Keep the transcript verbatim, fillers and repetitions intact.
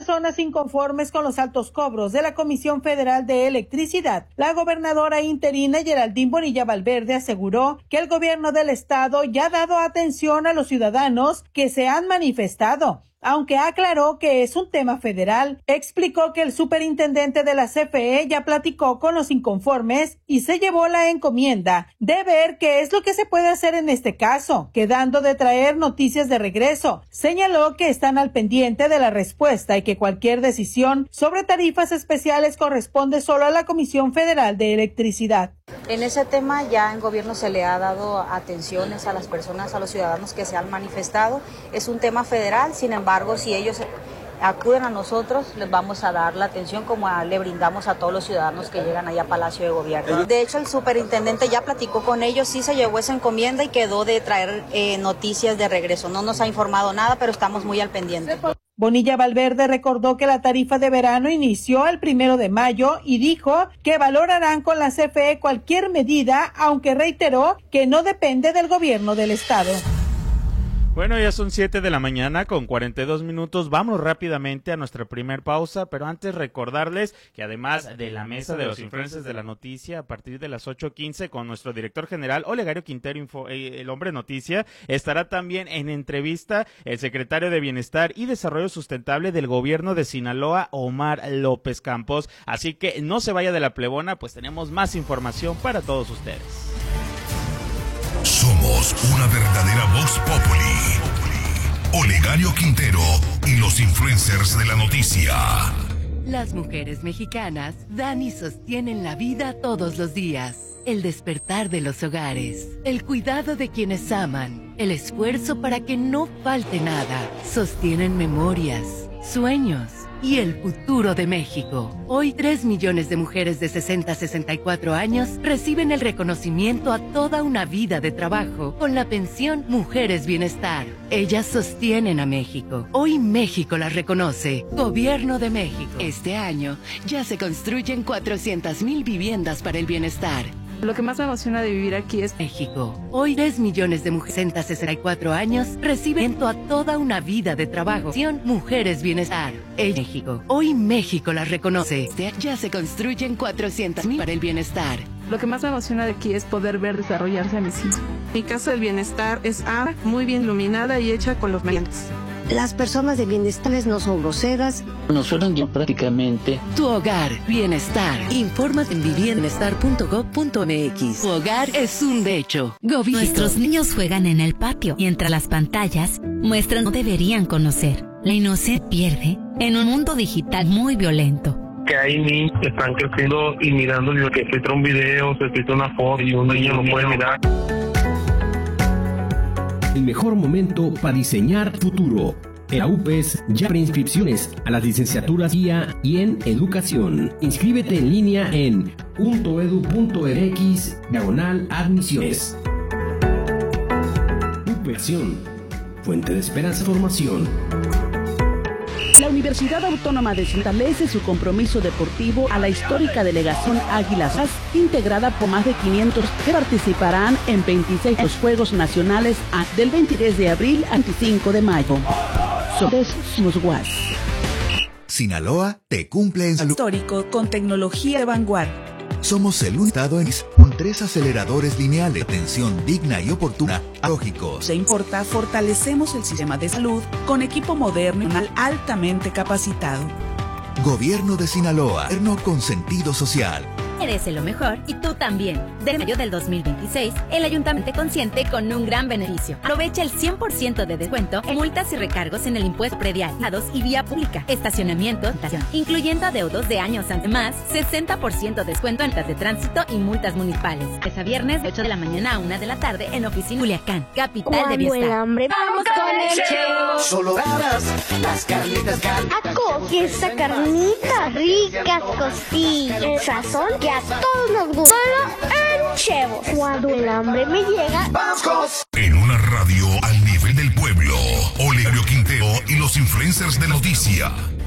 personas inconformes con los altos cobros de la Comisión Federal de Electricidad. La gobernadora interina Geraldine Bonilla Valverde aseguró que el gobierno del estado ya ha dado atención a los ciudadanos que se han manifestado, aunque aclaró que es un tema federal. Explicó que el superintendente de la C F E ya platicó con los inconformes y se llevó la encomienda de ver qué es lo que se puede hacer en este caso, quedando de traer noticias de regreso. Señaló que están al pendiente de la respuesta y que cualquier decisión sobre tarifas especiales corresponde solo a la Comisión Federal de Electricidad. En ese tema ya en gobierno se le ha dado atenciones a las personas, a los ciudadanos que se han manifestado. Es un tema federal, sin embargo, si ellos acuden a nosotros, les vamos a dar la atención como a, le brindamos a todos los ciudadanos que llegan allá a Palacio de Gobierno. De hecho, el superintendente ya platicó con ellos, sí se llevó esa encomienda y quedó de traer eh, noticias de regreso. No nos ha informado nada, pero estamos muy al pendiente. Bonilla Valverde recordó que la tarifa de verano inició el primero de mayo y dijo que valorarán con la C F E cualquier medida, aunque reiteró que no depende del gobierno del estado. Bueno, ya son siete de la mañana con cuarenta y dos minutos. Vamos rápidamente a nuestra primer pausa, pero antes recordarles que además de la mesa de los influencers de la noticia, a partir de las ocho quince con nuestro director general Olegario Quintero, Info, eh, el hombre noticia, estará también en entrevista el secretario de Bienestar y Desarrollo Sustentable del gobierno de Sinaloa, Omar López Campos. Así que no se vaya de la plebona, pues tenemos más información para todos ustedes. Somos una verdadera Vox Populi. Olegario Quintero y los influencers de la noticia. Las mujeres mexicanas dan y sostienen la vida todos los días. El despertar de los hogares, el cuidado de quienes aman, el esfuerzo para que no falte nada. Sostienen memorias, sueños y el futuro de México. Hoy tres millones de mujeres de sesenta a sesenta y cuatro años reciben el reconocimiento a toda una vida de trabajo con la pensión Mujeres Bienestar. Ellas sostienen a México. Hoy México las reconoce. Gobierno de México. Este año ya se construyen cuatrocientas mil viviendas para el bienestar. Lo que más me emociona de vivir aquí es México. Hoy tres millones de mujeres de sesenta a sesenta y cuatro años reciben a toda una vida de trabajo. Mujeres Bienestar. El México. Hoy México las reconoce. Ya se construyen cuatrocientas mil para el bienestar. Lo que más me emociona de aquí es poder ver desarrollarse a mis hijos. Mi casa del bienestar es A, muy bien iluminada y hecha con los medios. Las personas de bienestar no son groseras. Nos fueron ya prácticamente. Tu hogar, bienestar. Infórmate en bienestar punto gob punto m x. Tu hogar es un derecho. Gobierno. Nuestros niños juegan en el patio y entre las pantallas muestran no deberían conocer. La inocencia pierde en un mundo digital muy violento. Que hay niños que están creciendo y mirando lo que filtra un video, se filtra una foto y un niño no puede mirar. El mejor momento para diseñar futuro. En la U P E S ya preinscripciones a las licenciaturas guía y en educación. Inscríbete en línea en punto edu punto m x diagonal admisiones. U P E S, fuente de esperanza y formación. La Universidad Autónoma de Sinaloa establece su compromiso deportivo a la histórica delegación Águilas, integrada por más de quinientos que participarán en veintiséis los Juegos Nacionales del veintitrés de abril al veinticinco de mayo. Somos U A S. Sinaloa te cumple en salud. Histórico con tecnología de vanguardia. Somos el único estado en con tres aceleradores lineales de atención digna y oportuna, lógicos. Se importa, fortalecemos el sistema de salud con equipo moderno y altamente capacitado. Gobierno de Sinaloa, gobierno con sentido social. Merece lo mejor y tú también. De mayo del dos mil veintiséis, el ayuntamiento consciente con un gran beneficio. Aprovecha el cien por ciento de descuento en multas y recargos en el impuesto predial, y vía pública, estacionamiento, incluyendo adeudos de años antes. Más, sesenta por ciento descuento en multas de tránsito y multas municipales. Es a viernes de ocho de la mañana a una de la tarde en Oficina Culiacán, capital Cuando de bienestar. El hambre, vamos con el Chevo. Solo ganas las carnitas cal. Acoge esa carnita, ricas costillas, el sazón que a todos nos gusta. Solo en Chevo. Cuando el hambre me llega, ¡vamos! En una radio al nivel del pueblo, Olegario Quintero y los influencers de noticia.